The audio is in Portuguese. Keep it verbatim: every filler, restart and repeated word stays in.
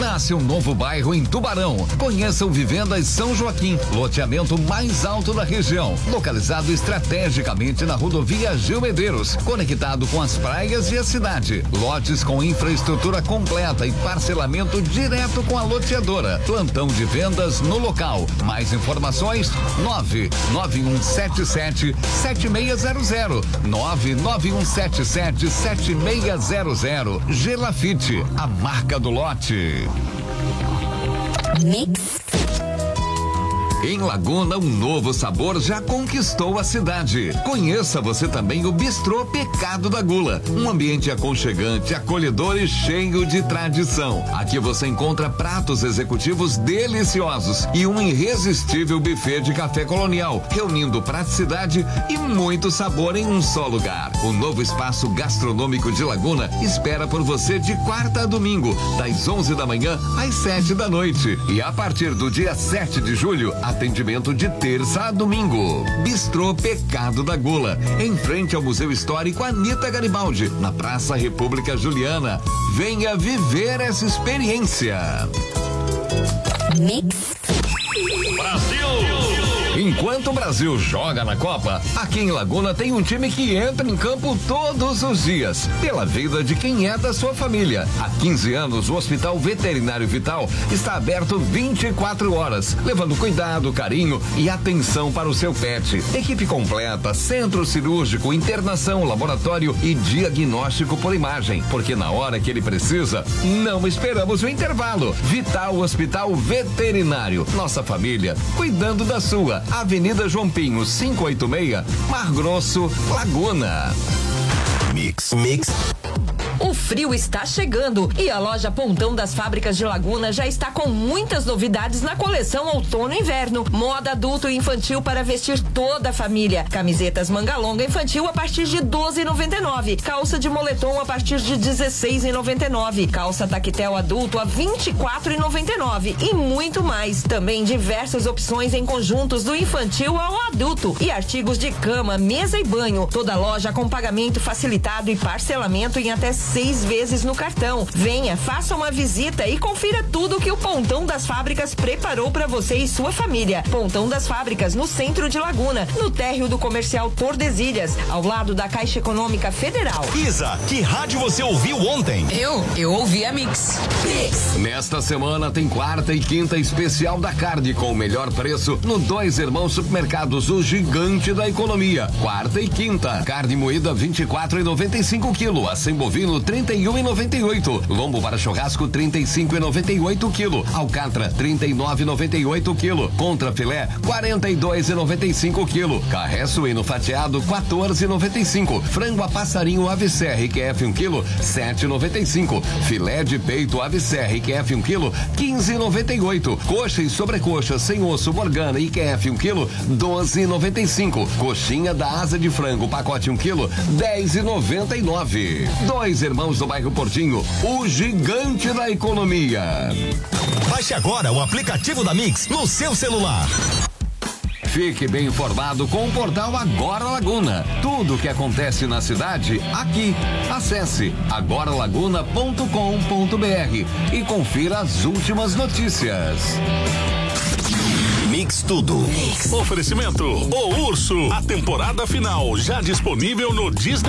Nasce um novo bairro em Tubarão. Conheça o Vivendas São Joaquim, loteamento mais alto da região, localizado estrategicamente na rodovia Gil Medeiros, conectado com as praias e a cidade. Lotes com infraestrutura completa e parcelamento direto com a loteadora. Plantão de vendas no local. Mais informações: nove nove um sete sete sete seis zero zero. nove nove um sete sete sete seis zero zero. Gelafite, a marca do lote. Mix. Em Laguna, um novo sabor já conquistou a cidade. Conheça você também o Bistrô Pecado da Gula. Um ambiente aconchegante, acolhedor e cheio de tradição. Aqui você encontra pratos executivos deliciosos e um irresistível buffet de café colonial, reunindo praticidade e muito sabor em um só lugar. O novo espaço gastronômico de Laguna espera por você de quarta a domingo, das onze da manhã às sete da noite. E a partir do dia sete de julho, atendimento de terça a domingo. Bistrô Pecado da Gula, em frente ao Museu Histórico Anita Garibaldi, na Praça República Juliana. Venha viver essa experiência. Mix. Brasil! Enquanto o Brasil joga na Copa, aqui em Laguna tem um time que entra em campo todos os dias, pela vida de quem é da sua família. Há quinze anos, o Hospital Veterinário Vital está aberto vinte e quatro horas, levando cuidado, carinho e atenção para o seu pet. Equipe completa, centro cirúrgico, internação, laboratório e diagnóstico por imagem, porque na hora que ele precisa, não esperamos o intervalo. Vital Hospital Veterinário, nossa família, cuidando da sua. Avenida João Pinho, quinhentos e oitenta e seis, Mar Grosso, Laguna. Mix, mix. O frio está chegando e a loja Pontão das Fábricas de Laguna já está com muitas novidades na coleção outono e inverno. Moda adulto e infantil para vestir toda a família. Camisetas manga longa infantil a partir de doze reais e noventa e nove centavos. Calça de moletom a partir de dezesseis reais e noventa e nove centavos. Calça tactel adulto a vinte e quatro reais e noventa e nove centavos. E muito mais. Também diversas opções em conjuntos do infantil ao adulto e artigos de cama, mesa e banho. Toda loja com pagamento facilitado e parcelamento em até seis vezes no cartão. Venha, faça uma visita e confira tudo que o Pontão das Fábricas preparou para você e sua família. Pontão das Fábricas, no centro de Laguna, no térreo do Comercial Tordesilhas, ao lado da Caixa Econômica Federal. Isa, que rádio você ouviu ontem? Eu, eu ouvi a Mix. Mix. Nesta semana tem quarta e quinta especial da carne com o melhor preço no Dois Irmãos Supermercados, o gigante da economia. Quarta e quinta, carne moída vinte e quatro reais e noventa e cinco quilo, acém bovino trinta e um reais e noventa e oito, lombo para churrasco trinta e cinco reais e noventa e oito quilo, alcatra trinta e nove reais e noventa e oito quilo, contra filé quarenta e dois reais e noventa e cinco quilo, carré suíno fatiado quatorze reais e noventa e cinco, frango a passarinho ave serra Q F um quilo sete reais e noventa e cinco, filé de peito ave serra Q F um quilo quinze reais e noventa e oito, coxa e sobrecoxa sem osso Morgana I Q F um quilo doze reais e noventa e cinco, coxinha da asa de frango pacote um quilo dez reais e noventa e nove. Dois Irmãos do bairro Portinho, o gigante da economia. Baixe agora o aplicativo da Mix no seu celular. Fique bem informado com o portal Agora Laguna. Tudo o que acontece na cidade, aqui. Acesse agora laguna ponto com ponto br e confira as últimas notícias. Mix tudo. Mix. Oferecimento: O Urso. A temporada final já disponível no Disney.